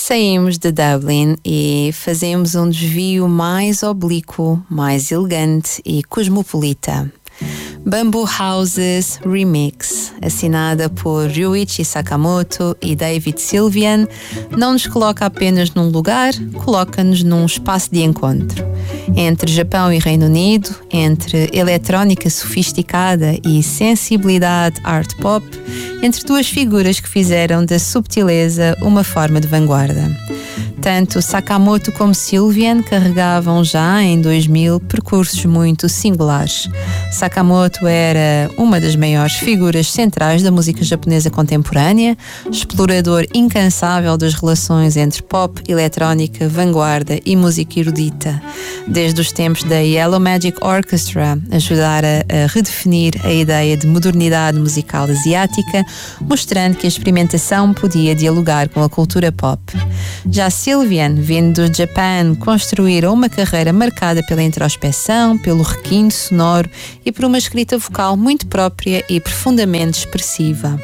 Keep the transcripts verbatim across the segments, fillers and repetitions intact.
Saímos de Dublin e fazemos um desvio mais oblíquo, mais elegante e cosmopolita. Bamboo Houses Remix, assinada por Ryuichi Sakamoto e David Sylvian, não nos coloca apenas num lugar, coloca-nos num espaço de encontro. Entre Japão e Reino Unido, entre eletrónica sofisticada e sensibilidade art pop, entre duas figuras que fizeram da subtileza uma forma de vanguarda. Tanto Sakamoto como Sylvian carregavam já em dois mil percursos muito singulares. Sakamoto era uma das maiores figuras centrais da música japonesa contemporânea, explorador incansável das relações entre pop, eletrónica, vanguarda e música erudita. Desde os tempos da Yellow Magic Orchestra, ajudara a redefinir a ideia de modernidade musical asiática, mostrando que a experimentação podia dialogar com a cultura pop. Já Sylvian, vindo do Japão, construíram uma carreira marcada pela introspeção, pelo requinte sonoro e por uma escrita vocal muito própria e profundamente expressiva.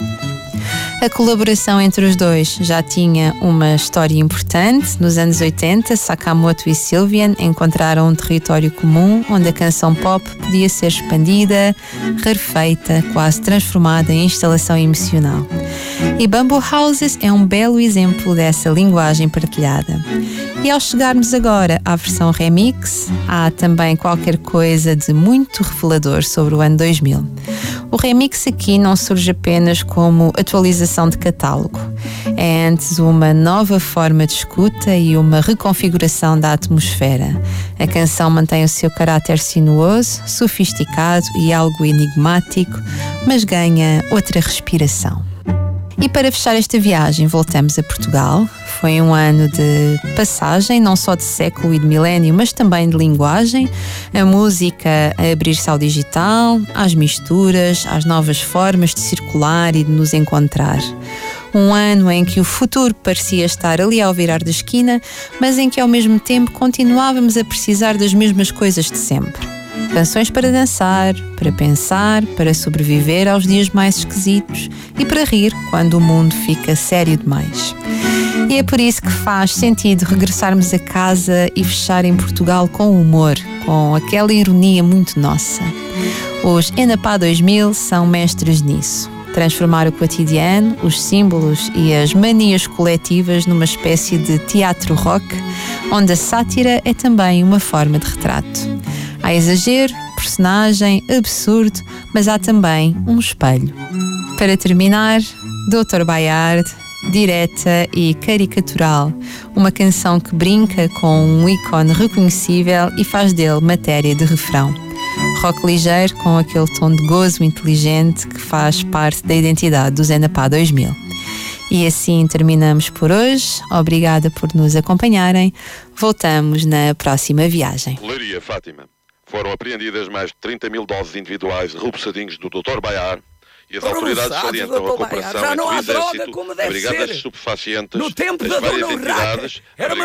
A colaboração entre os dois já tinha uma história importante. Nos anos oitenta, Sakamoto e Sylvian encontraram um território comum onde a canção pop podia ser expandida, rarefeita, quase transformada em instalação emocional. E Bamboo Houses é um belo exemplo dessa linguagem partilhada. E ao chegarmos agora à versão remix, há também qualquer coisa de muito revelador sobre o ano dois mil. O remix aqui não surge apenas como atualização de catálogo. É antes uma nova forma de escuta e uma reconfiguração da atmosfera. A canção mantém o seu caráter sinuoso, sofisticado e algo enigmático, mas ganha outra respiração. E para fechar esta viagem, voltamos a Portugal. Foi um ano de passagem, não só de século e de milénio, mas também de linguagem. A música a abrir-se ao digital, às misturas, às novas formas de circular e de nos encontrar. Um ano em que o futuro parecia estar ali ao virar da esquina, mas em que ao mesmo tempo continuávamos a precisar das mesmas coisas de sempre. Canções para dançar, para pensar, para sobreviver aos dias mais esquisitos e para rir quando o mundo fica sério demais. E é por isso que faz sentido regressarmos a casa e fechar em Portugal com humor, com aquela ironia muito nossa. Os Enapá dois mil são mestres nisso. Transformar o cotidiano, os símbolos e as manias coletivas numa espécie de teatro rock, onde a sátira é também uma forma de retrato. Há exagero, personagem, absurdo, mas há também um espelho. Para terminar, doutor Baiard, direta e caricatural, uma canção que brinca com um ícone reconhecível e faz dele matéria de refrão. Rock ligeiro com aquele tom de gozo inteligente que faz parte da identidade do Enapá dois mil. E assim terminamos por hoje. Obrigada por nos acompanharem. Voltamos na próxima viagem. Leiria, Fátima. Foram apreendidas mais de trinta mil doses individuais de rubessadinhos do doutor Baiar e as autoridades salientam a cooperação entre o Exército, a Brigadas Estupefacientes, as várias entidades...